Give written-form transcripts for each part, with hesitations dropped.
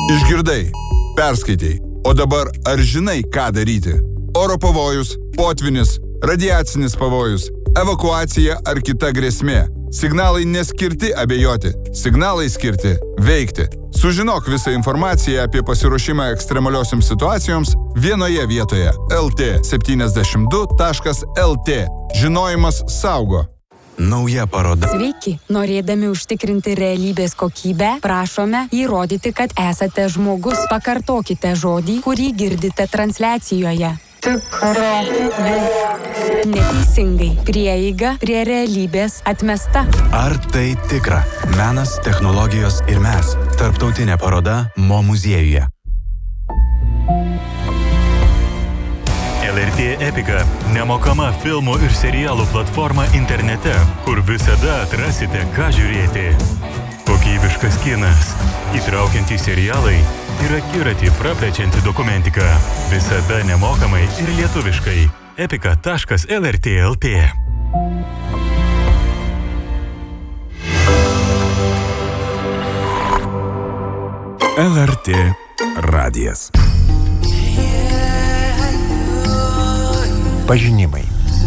Išgirdai, perskaitai, o dabar ar žinai, ką daryti? Oro pavojus, potvinis, radiacinis pavojus, evakuacija ar kita grėsmė. Signalai neskirti abejoti, signalai skirti veikti. Sužinok visą informaciją apie pasiruošimą ekstremaliosioms situacijoms vienoje vietoje lt72.lt. Žinojimas saugo. Nauja paroda. Sveiki, norėdami užtikrinti realybės kokybę, prašome įrodyti, kad esate žmogus. Pakartokite žodį, kurį girdite transliacijoje. Neteisingai. Prieiga prie realybės atmesta. Ar tai tikra? Menas, technologijos ir mes. Tarptautinė paroda Mo muziejuje. LRT Epika – nemokama filmų ir serialų platforma internete, kur visada atrasite, ką žiūrėti. Kokybiškas kinas, įtraukiantys serialai ir akiratį praplečianti dokumentika. Visada nemokamai ir lietuviškai. epika.lrt.lt. LRT radijas. Pažinimai.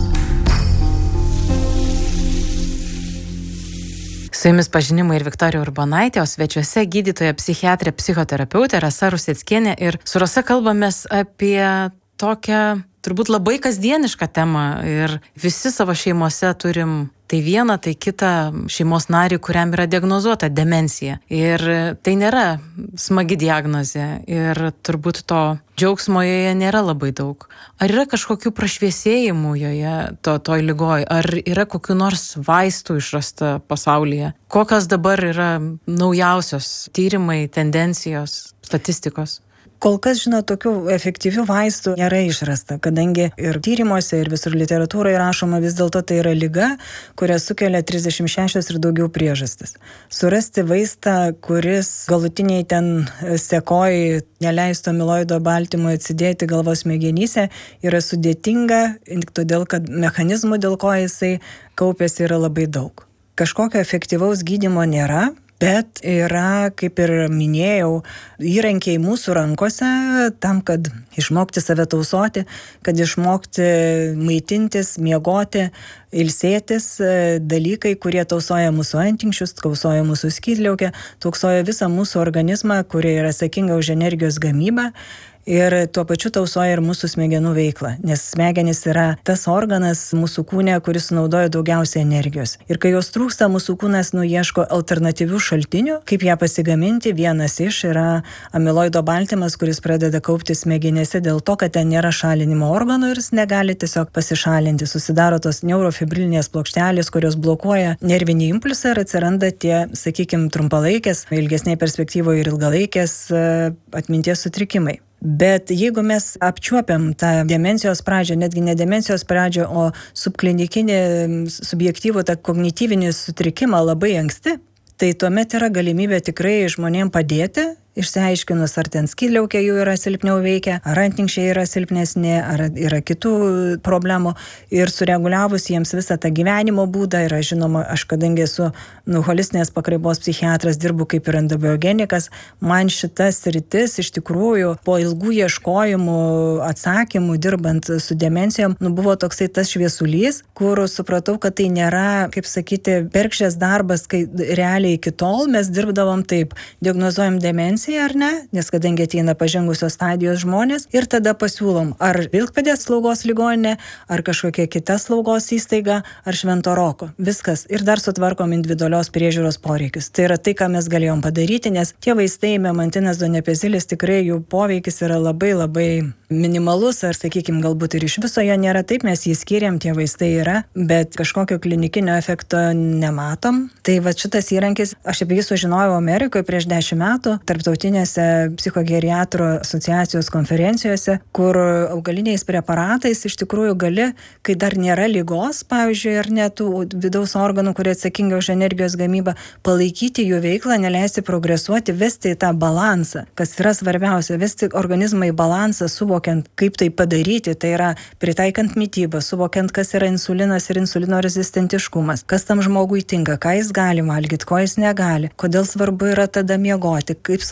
Su jumis pažinimai ir Viktorija Urbonaitė, o svečiuose gydytoja psichiatrė, psichoterapeutė Rasa Ruseckienė, ir su Rasa kalbamės apie tokią turbūt labai kasdienišką temą, ir visi savo šeimose turim tai vieną, tai kitą šeimos narį, kuriam yra diagnozuota demencija. Ir tai nėra smagi diagnozė ir turbūt to džiaugsmo joje nėra labai daug. Ar yra kažkokių prašviesėjimų joje toj ligoj? Ar yra kokių nors vaistų išrasta pasaulyje? Kokios dabar yra naujausios tyrimai, tendencijos, statistikos? Kol kas, tokių efektyvių vaistų nėra išrasta, kadangi ir tyrimuose, ir visur literatūroje rašoma, vis dėlto tai yra liga, kurią sukelia 36 ir daugiau priežastis. Surasti vaistą, kuris galutiniai ten sekoj neleisto amiloido baltymui atsidėti galvos smegenyse, yra sudėtinga, todėl kad mechanizmų, dėl ko jisai kaupėsi, yra labai daug. Kažkokio efektyvaus gydymo nėra. Bet yra, kaip ir minėjau, įrankiai mūsų rankose tam, kad išmokti save tausoti, kad išmokti maitintis, miegoti, ilsėtis, dalykai, kurie tausoja mūsų antinksčius, tausoja mūsų skydliaukę, tausoja visą mūsų organizmą, kurie yra atsakinga už energijos gamybą. Ir tuo pačiu tausoja ir mūsų smegenų veiklą, nes smegenys yra tas organas mūsų kūne, kuris sunaudoja daugiausiai energijos. Ir kai jos trūksta, mūsų kūnas ieško alternatyvių šaltinių, kaip ją pasigaminti. Vienas iš yra amiloido baltymas, kuris pradeda kaupti smegenėse dėl to, kad ten nėra šalinimo organų ir jis negali tiesiog pasišalinti. Susidaro tos neurofibrilinės plokštelės, kurios blokuoja nervinį impulsą ir atsiranda tie, trumpalaikės, ilgesnėje perspektyvoje ir ilgalaikės atminties sutrikimai. Bet jeigu mes apčiuopiam tą demencijos pradžią, netgi ne demencijos pradžią, o subklinikinį subjektyvų, tą kognityvinį sutrikimą labai anksti, tai tuomet yra galimybė tikrai žmonėm padėti, išsiaiškinus, ar ten skydliaukė jų yra silpniau veikia, ar antinkščiai yra silpnesnė, ar yra kitų problemų. Ir sureguliavus jiems visą tą gyvenimo būdą, ir žinoma, aš kadangi esu holistinės pakraipos psichiatras, dirbu kaip ir endobiogenikas, man šita sritis iš tikrųjų po ilgų ieškojimų, atsakymų, dirbant su demencijom, buvo toksai tas šviesulys, kur supratau, kad tai nėra, bergždžias darbas, kai realiai iki tol mes dirbdavom taip, diagnozuojam demenciją, ar ne, nes kadangi ateina pažengusios stadijos žmonės, ir tada pasiūlom ar Vilkpėdės slaugos ligoninė, ar kažkokia kita slaugos įstaiga, ar Švento Roko. Viskas. Ir dar sutvarkom individualios priežiūros poreikius. Tai yra tai, ką mes galėjom padaryti, nes tie vaistai, memantinas, donepezilis, tikrai jų poveikis yra labai labai minimalus, ar galbūt ir iš viso jo nėra. Taip, mes jį skiriam, tie vaistai yra, bet kažkokio klinikinio efekto nematom. Tai šitas įrankis, aš apie jį sužinojau Amerikoje prieš 10 metų, tarptautinėse psichogeriatrų asociacijos konferencijose, kur augaliniais preparatais iš tikrųjų gali, kai dar nėra ligos, pavyzdžiui, ar ne tų vidaus organų, kurie atsakingi už energijos gamybą, palaikyti jų veiklą, neleisti progresuoti, vesti į tą balansą, kas yra svarbiausia, vesti organizmą į balansą, suvokiant, kaip tai padaryti, tai yra pritaikant mitybą, suvokiant, kas yra insulinas ir insulino rezistentiškumas, kas tam žmogui tinka, ką jis gali valgyti, ko jis negali, kodėl svarbu yra tada miegoti, kaip svarbu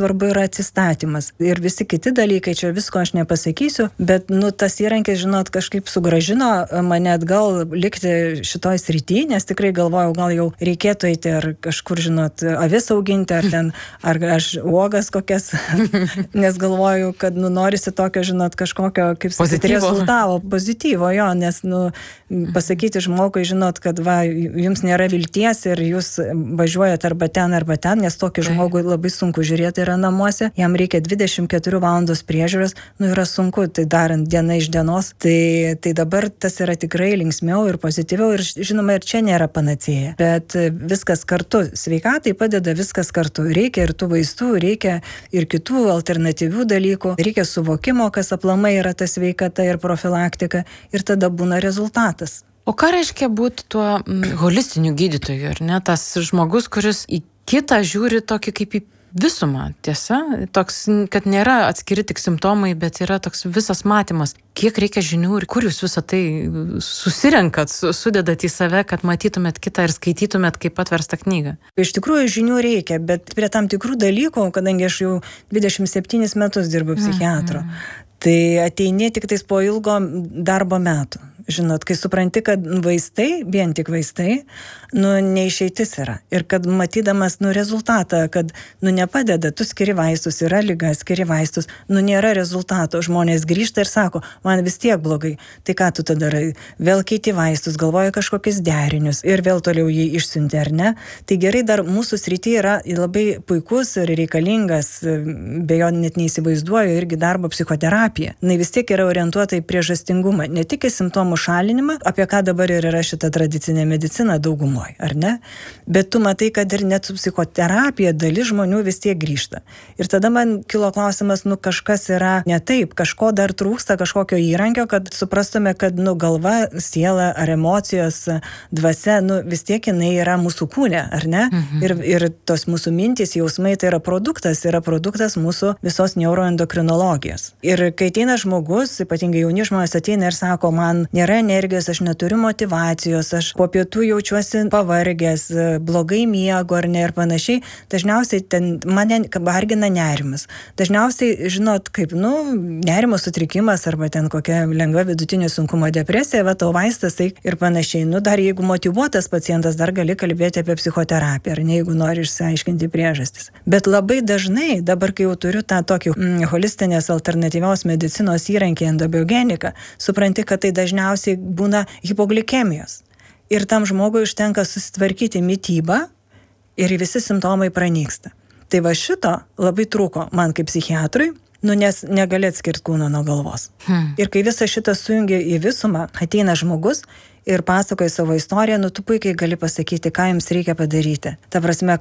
svarbu yra atsistatymas. Ir visi kiti dalykai, čia visko aš nepasakysiu, bet, tas įrankis, žinot, kažkaip sugrąžino mane atgal likti šitoj srity, nes tikrai galvojau, gal jau reikėtų eiti ar kažkur, žinot, avis auginti, ar aš uogas kokias, nes galvoju, kad, norisi tokio, žinot, kažkokio, kaip sakyti, rezultavo, pozityvo, jo, nes, pasakyti žmogui, žinot, kad jums nėra vilties ir jūs važiuojat arba ten, nes tokį žmogui labai sunku žiūrėti yra namuose, jam reikia 24 valandos priežiūros, yra sunku, tai darant diena iš dienos, tai dabar tas yra tikrai linksmiau ir pozityviau ir žinoma, ir čia nėra panacėja, bet viskas kartu, sveikatai padeda viskas kartu, reikia ir tų vaistų, reikia ir kitų alternatyvių dalykų, reikia suvokimo, kas aplamai yra ta sveikata ir profilaktika ir tada būna rezultatas. O ką reiškia būti tuo holistiniu gydytoju, ar ne? Tas žmogus, kuris į kitą žiūri tokį kaip į visumą, tiesa? Toks, kad nėra atskiri tik simptomai, bet yra toks visas matymas. Kiek reikia žinių ir kur jūs visą tai susirenkat, sudedat į save, kad matytumėt kitą ir skaitytumėt kaip atverstą knygą? Iš tikrųjų žinių reikia, bet prie tam tikrų dalykų, kadangi aš jau 27 metus dirbu psichiatru, tai ateini tik tais po ilgo darbo metų. Žinot, kai supranti, kad vaistai, vien tik vaistai, neišeitis yra. Ir kad matydamas, rezultatą, kad, nepadeda, tu skiri vaistus, yra liga, skiri vaistus, nėra rezultato. Žmonės grįžta ir sako, man vis tiek blogai. Tai ką tu tada darai? Vėl keiti vaistus, galvoja kažkokius derinius ir vėl toliau jį išsiunti, ar ne? Tai gerai, dar mūsų srity yra labai puikus ir reikalingas, be jo net neįsivaizduoju, irgi darbo psichoterapija. Vis tiek yra orientuota į priežastingumą, ne tik į simptomų šalinimą, apie ką dabar ir yra šita tradicinė medicina daugumoje, ar ne? Bet tu matai, kad ir net su psichoterapija dalis žmonių vis tiek grįžta. Ir tada man kilo klausimas, kažkas yra ne taip, kažko dar trūksta, kažkokio įrankio, kad suprastume, kad galva, siela ar emocijos, dvasia, vis tiek jinai yra mūsų kūne, ar ne? Ir tos mūsų mintys, jausmai, tai yra produktas mūsų visos neuroendokrinologijos. Ir kai ateina žmogus, ypatingai jauni žmonės ateina ir sako, man nėra energijos, aš neturiu motyvacijos, aš po pietų jaučiuosi pavargęs, blogai miego ar ne ir panašiai, dažniausiai ten mane vargina nerimas. Dažniausiai, žinot, kaip, nerimo sutrikimas arba ten kokia lengva vidutinio sunkumo depresija, tau vaistas tai ir panašiai. Dar jeigu motyvuotas pacientas, dar gali kalbėti apie psichoterapiją, ar ne, jeigu nori išsiaiškinti priežastis. Bet labai dažnai, dabar kai jau turiu tą tokį holistinės alternatyvios medicinos įrankį endobiogeniką, supranti, kad tai dažniausiai būna hipoglikemijos. Ir tam žmogui užtenka susitvarkyti mitybą ir visi simptomai pranyksta. Tai šito labai trūko man kaip psichiatrui, nes negali atskirti kūno nuo galvos. Ir kai visą šitą sujungia į visumą, ateina žmogus ir pasakoja savo istoriją, tu puikiai gali pasakyti, ką jums reikia padaryti. Ta prasme,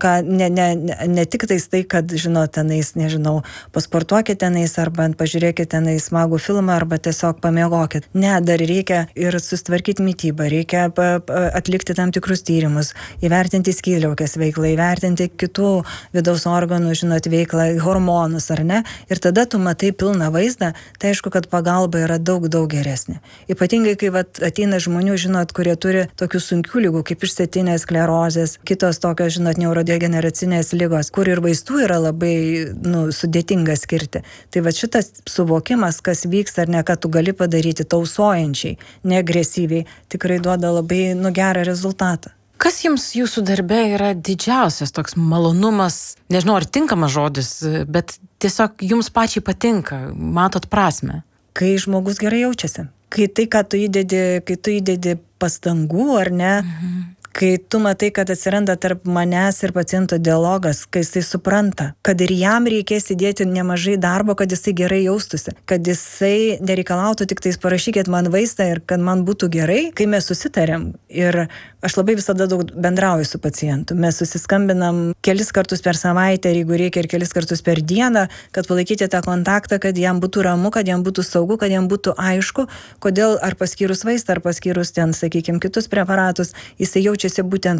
ne tik tai, kad, žinot, tenais, nežinau, pasportuokite tenais, arba pažiūrėkite tenais smagų filmą, arba tiesiog pamiegokit. Ne, dar reikia ir sustvarkyti mitybą, reikia atlikti tam tikrus tyrimus, įvertinti skydliaukės veiklą, įvertinti kitų vidaus organų, žinot, veiklą, hormonus, ar ne? Ir tada tu matai pilną vaizdą, tai aišku, kad pagalba yra daug geresnė. Ypatingai, kai ateina žmonių, žinot, kurie turi tokių sunkių lygų, kaip išsėtinės sklerozės, kitos tokios, žinot, neurodegeneracinės lygos, kur ir vaistų yra labai, sudėtinga skirti. Tai šitas suvokimas, kas vyksta ar ne, ką tu gali padaryti tausojančiai, neagresyviai, tikrai duoda labai, gerą rezultatą. Kas jums jūsų darbe yra didžiausias toks malonumas, nežinau, ar tinkamas žodis, bet tiesiog jums pačiai patinka, matot prasmę? Kai žmogus gerai jaučiasi. Kai tai, ką tu įdedi pastangų, ar ne, kai tu matai, kad atsiranda tarp manęs ir paciento dialogas, kai jisai supranta, kad ir jam reikės įdėti nemažai darbo, kad jisai gerai jaustųsi, kad jisai nereikalautų tik tais parašykit man vaistą ir kad man būtų gerai, kai mes susitarėm. Ir aš labai visada daug bendrauju su pacientu. Mes susiskambinam kelis kartus per savaitę, ir jeigu reikia, ir kelis kartus per dieną, kad palaikyti tą kontaktą, kad jam būtų ramu, kad jam būtų saugu, kad jam būtų aišku, kodėl ar paskyrus vaistą, ar paskyrus ten, sakykime, kitus preparatus, jisai jaučiasi būtent taip.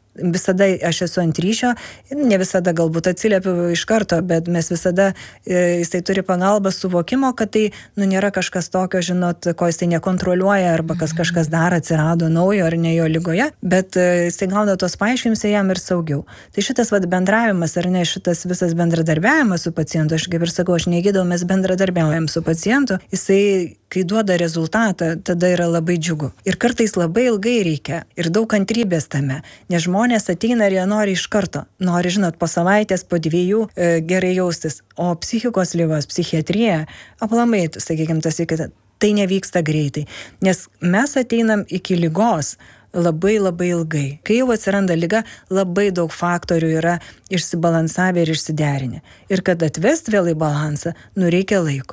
visada aš esu ant ryšio, ne visada galbūt atsiliepiu iš karto, bet mes visada, jisai turi pagalbą suvokimo, kad tai, nėra kažkas tokio, žinot, ko jisai nekontroliuoja, arba kažkas dar atsirado naujo ar ne jo lygoje, bet jisai gauna tos paaiškinimus ir jam ir saugiau. Tai šitas bendravimas, ar ne, šitas visas bendradarbiavimas su pacientu, aš kaip ir sakau, aš negydau, mes bendradarbiaujam su pacientu, jisai, kai duoda rezultatą, tada yra labai džiugu. Ir kartais labai ilgai reikia ir daug kantrybės tame, nes žmonės ateina ir jie nori iš karto. Nori, žinot, po savaitės, po 2 gerai jaustis. O psichikos ligos, psichiatrija, aplamai, sakykime, tai nevyksta greitai. Nes mes ateinam iki ligos labai labai ilgai. Kai jau atsiranda liga, labai daug faktorių yra išsibalansavę ir išsiderinę. Ir kad atvest vėl į balansą, reikia laiko.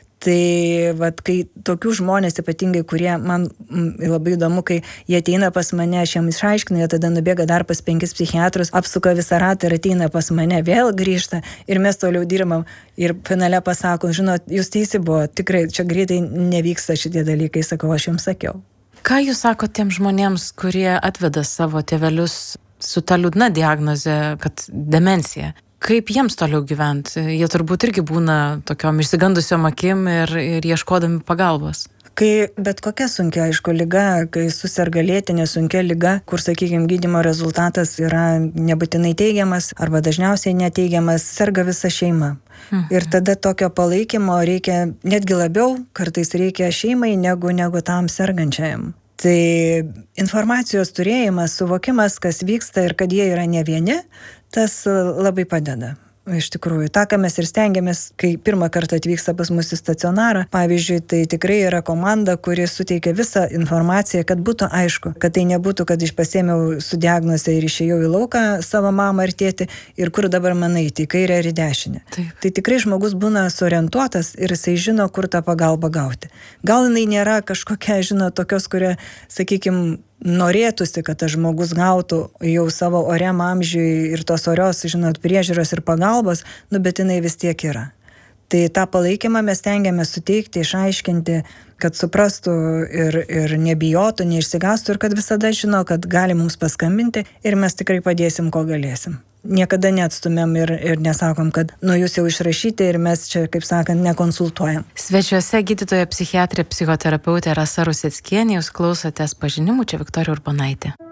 Tai kai tokių žmonės ypatingai, kurie man labai įdomu, kai jie ateina pas mane, aš jam išaiškinu, jie tada nubėga dar pas 5 psichiatrus, apsuka visą ratą ir ateina pas mane, vėl grįžta ir mes toliau dirbam ir finale pasako, žinot, jūs teisi buvo, tikrai čia greitai nevyksta šitie dalykai, sakau, aš jums sakiau. Ką jūs sako tiem žmonėms, kurie atveda savo tėvelius su ta liūdna diagnoze, kad demencija? Kaip jiems toliau gyventi? Jie turbūt irgi būna tokiom išsigandusiom akim ir ieškodami pagalbos. Kai bet kokia sunkia, aišku, liga, kai suserga lėtinė sunkia liga, kur, sakykime, gydymo rezultatas yra nebūtinai teigiamas arba dažniausiai neteigiamas, serga visa šeima. Ir tada tokio palaikymo reikia netgi labiau, kartais reikia šeimai negu tam sergančiajam. Tai informacijos turėjimas, suvokimas, kas vyksta ir kad jie yra ne vieni, tas labai padeda. Iš tikrųjų, tą, ką mes ir stengiamės, kai pirmą kartą atvyksta pas mus į stacionarą, pavyzdžiui, tai tikrai yra komanda, kuri suteikia visą informaciją, kad būtų aišku, kad tai nebūtų, kad aš pasėmiau su diagnoze ir išėjau į lauką savo mamą ar tėtį ir kur dabar man eiti, į kairę ar į dešinę. Taip. Tai tikrai žmogus būna suorientuotas ir jisai žino, kur tą pagalbą gauti. Gal jinai nėra kažkokia, tokios, kurie, sakykime, norėtųsi, kad tas žmogus gautų jau savo oriam amžiui ir tos orios, priežiūros ir pagalbos, bet jinai vis tiek yra. Tai tą palaikymą mes stengiamės suteikti, išaiškinti, kad suprastų ir nebijotų, neišsigastų ir kad visada žino, kad gali mums paskambinti ir mes tikrai padėsim, ko galėsim. Niekada neatstumėm ir nesakom, kad jūs jau išrašyti ir mes čia, kaip sakant, nekonsultuojam. Svečiuose gydytoja psichiatrė, psichoterapeutė Rasa Ruseckienė, jūs klausotės pažinimų, čia Viktorija Urbonaitė.